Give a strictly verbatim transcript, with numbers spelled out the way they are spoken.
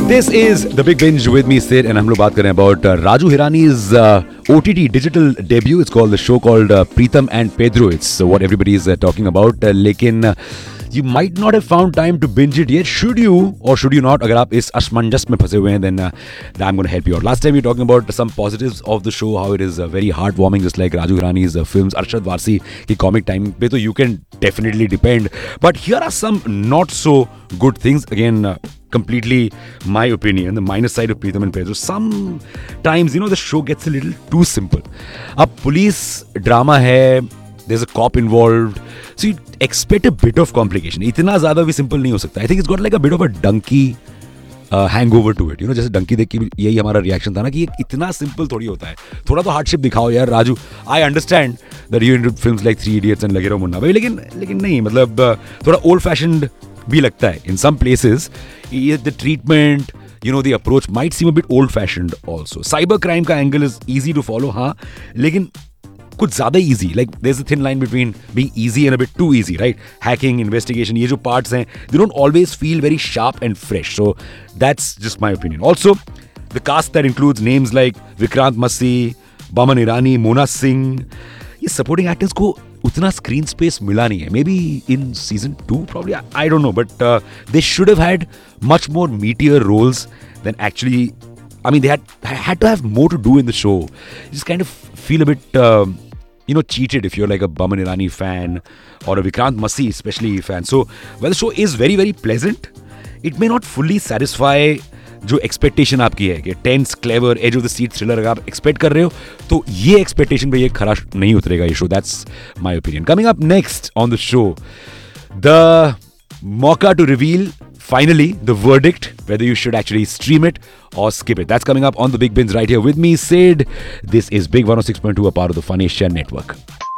This is The Big Binge with me, Sid, and हम लोग बात कर रहे हैं about uh, Raju Hirani's uh, O T T digital debut. It's called the show called uh, Pritam and Pedro. It's uh, what everybody is uh, talking about. Uh, लेकिन uh, you might not have found time to binge it yet. Should you or should you not? अगर आप इस असमंजस में फंसे हुए हैं, then uh, I'm going to help you out. Last time we were talking about some positives of the show, how it is uh, very heartwarming, just like Raju Hirani's uh, films, Arshad Varsi की comic time पे तो you can definitely depend. But here are some not so good things. Again, uh, completely my opinion, the minus side of Pritam and Pedro. Sometimes, you know, the show gets a little too simple. अब police drama है, there's a cop involved, so you expect a bit of complication. इतना ज़्यादा भी simple नहीं हो सकता. I think it's got like a bit of a donkey uh, hangover to it. You know, जैसे donkey देख के यही हमारा reaction था ना कि ये इतना simple थोड़ी होता है. थोड़ा तो hardship दिखाओ यार Raju. I understand that you into films like Three Idiots and लगे रहो मुन्ना भाई, लेकिन लेकिन नहीं, मतलब uh, थोड़ा old fashioned भी लगता है. In some places, the treatment, you know, the approach might seem a bit old-fashioned also. Cyber crime का angle is easy to follow, हाँ, लेकिन कुछ ज़्यादा easy. Like there's a thin line between being easy and a bit too easy, right? Hacking, investigation, ये जो parts हैं, they don't always feel very sharp and fresh. So that's just my opinion. Also, the cast that includes names like Vikrant Massey, Boman Irani, Mona Singh, ये supporting actors को उतना screen space मिला नहीं है. Maybe in season two, probably. I, I don't know. But uh, they should have had much more meatier roles than actually. I mean, they had had to have more to do in the show. You just kind of feel a bit, um, you know, cheated if you're like a Boman Irani fan or a Vikrant Massey especially fan. So, while the show is very, very pleasant, it may not fully satisfy जो expectation आपकी है कि tense clever as of the seat thriller अगर आप expect कर रहे हो तो ये एक्सपेक्टेशन पे ये खरा नहीं उतरेगा ये show. That's my opinion. Coming up next on the show, the मौका to reveal finally the verdict whether you should actually stream it or skip it. That's coming up on the Big Binge right here with me, Sid. This is Big one oh six point two, a part of the Fun Asia Network.